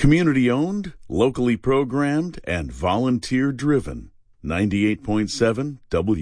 Community owned, locally programmed, and volunteer driven. 98.7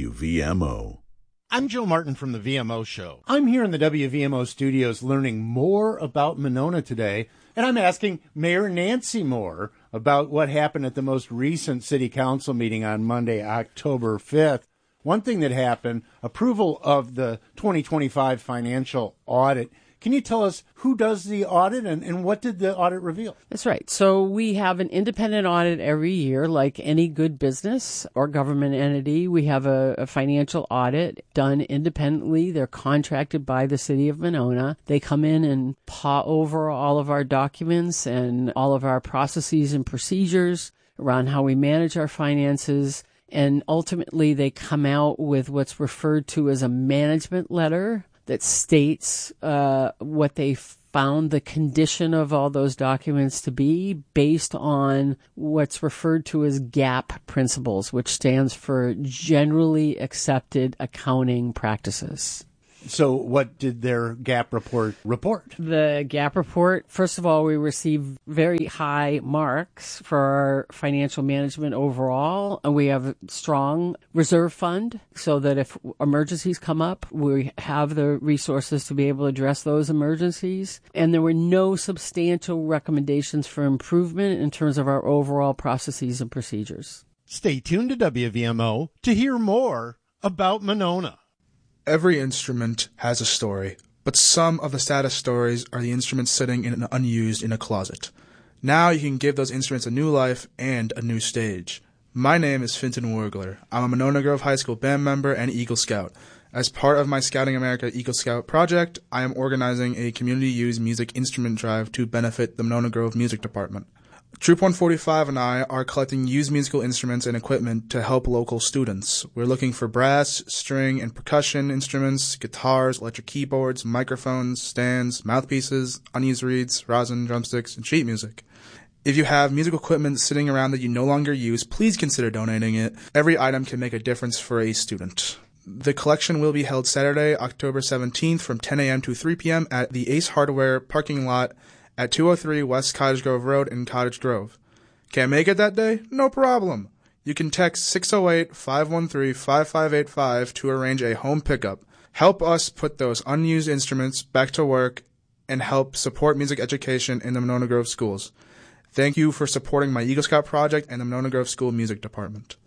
WVMO. I'm Joe Martin from the VMO Show. I'm here in the WVMO studios learning more about Monona today, and I'm asking Mayor Nancy Moore about what happened at the most recent City Council meeting on Monday, October 5th. One thing that happened, approval of the 2025 financial audit. Can you tell us who does the audit and what did the audit reveal? That's right. So we have an independent audit every year, like any good business or government entity. We have a financial audit done independently. They're contracted by the city of Monona. They come in and paw over all of our documents and all of our processes and procedures around how we manage our finances. And ultimately, they come out with what's referred to as a management letter that states what they found the condition of all those documents to be based on what's referred to as GAAP principles, which stands for Generally Accepted Accounting Practices. So what did their GAAP report? The GAAP report, first of all, we received very high marks for our financial management overall. And we have a strong reserve fund so that if emergencies come up, we have the resources to be able to address those emergencies. And there were no substantial recommendations for improvement in terms of our overall processes and procedures. Stay tuned to WVMO to hear more about Monona. Every instrument has a story, but some of the saddest stories are the instruments sitting unused in a closet. Now you can give those instruments a new life and a new stage. My name is Finton Wargler. I'm a Monona Grove High School band member and Eagle Scout. As part of my Scouting America Eagle Scout project, I am organizing a community-used music instrument drive to benefit the Monona Grove Music Department. Troop 145 and I are collecting used musical instruments and equipment to help local students. We're looking for brass, string, and percussion instruments, guitars, electric keyboards, microphones, stands, mouthpieces, unused reeds, rosin, drumsticks, and sheet music. If you have musical equipment sitting around that you no longer use, please consider donating it. Every item can make a difference for a student. The collection will be held Saturday, October 17th from 10 a.m. to 3 p.m. at the Ace Hardware parking lot at 203 West Cottage Grove Road in Cottage Grove. Can't make it that day? No problem. You can text 608-513-5585 to arrange a home pickup. Help us put those unused instruments back to work and help support music education in the Monona Grove schools. Thank you for supporting my Eagle Scout project and the Monona Grove School Music Department.